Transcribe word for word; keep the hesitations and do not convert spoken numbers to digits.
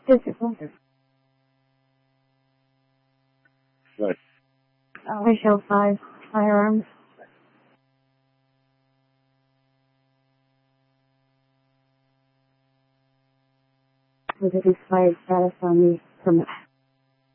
Physical. Right. Uh, ratio five, firearms. With a expired status on the permit.